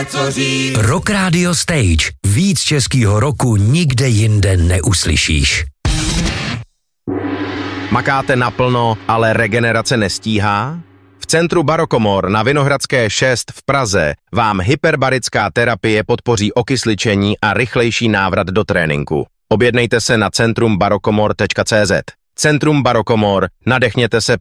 je co říct. Rock Radio Stage. Víc českýho roku nikde jinde neuslyšíš. Makáte naplno, ale regenerace nestíhá? V centru Barokomor na Vinohradské 6 v Praze vám hyperbarická terapie podpoří okysličení a rychlejší návrat do tréninku. Objednejte se na centrumbarokomor.cz. Centrum Barokomor, nadechněte se